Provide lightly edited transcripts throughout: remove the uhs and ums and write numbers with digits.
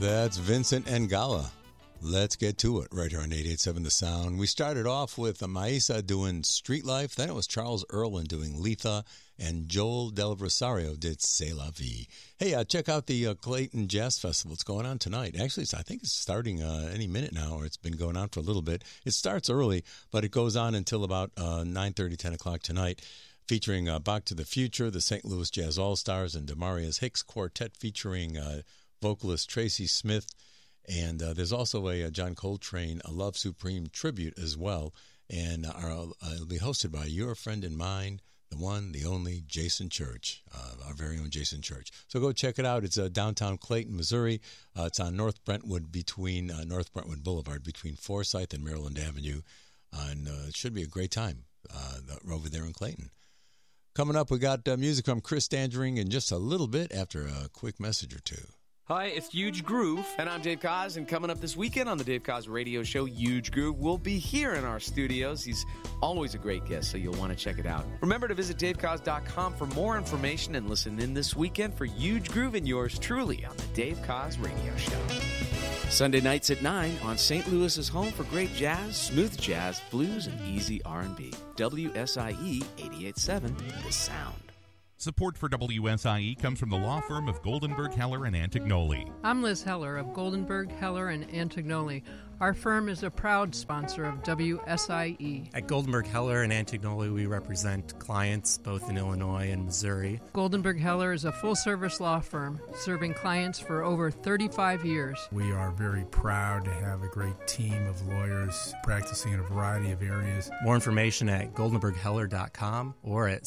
That's Vincent Ngala. Let's get to it right here on 88.7 The Sound. We started off with Maisa doing Street Life. Then it was Charles Earland doing Letha. And Joel Del Rosario did C'est La Vie. Hey, check out the Clayton Jazz Festival. It's going on tonight. Actually, I think it's starting any minute now, or it's been going on for a little bit. It starts early, but it goes on until about 9:30, 10 o'clock tonight, featuring Back to the Future, the St. Louis Jazz All-Stars, and Demarius Hicks Quartet featuring vocalist Tracy Smith. And there's also a John Coltrane, a Love Supreme tribute as well. And it'll be hosted by your friend and mine, the one, the only, Jason Church, our very own Jason Church. So go check it out. It's downtown Clayton, Missouri. It's on North Brentwood Boulevard between Forsyth and Maryland Avenue. And it should be a great time over there in Clayton. Coming up, we got music from Chris Standring in just a little bit after a quick message or two. Hi, it's Huge Groove, and I'm Dave Koz, and coming up this weekend on the Dave Koz radio show, Huge Groove will be here in our studios. He's always a great guest, so you'll want to check it out. Remember to visit davekoz.com for more information and listen in this weekend for Huge Groove and yours truly on the Dave Koz radio show. Sunday nights at 9 on St. Louis's home for great jazz, smooth jazz, blues, and easy R&B. WSIE 88.7, The Sound. Support for WSIE comes from the law firm of Goldenberg, Heller, and Antignoli. I'm Liz Heller of Goldenberg, Heller, and Antignoli. Our firm is a proud sponsor of WSIE. At Goldenberg, Heller, and Antignoli, we represent clients both in Illinois and Missouri. Goldenberg, Heller is a full-service law firm serving clients for over 35 years. We are very proud to have a great team of lawyers practicing in a variety of areas. More information at goldenbergheller.com or at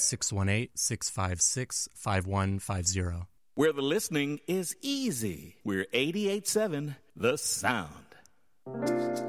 618-656-5150. Where the listening is easy. We're 88.7 The Sound.